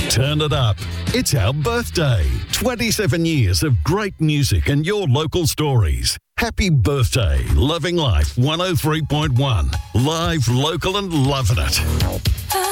Turn it up. It's our birthday. 27 years of great music and your local stories. Happy birthday, Loving Life 103.1. Live, local and loving it.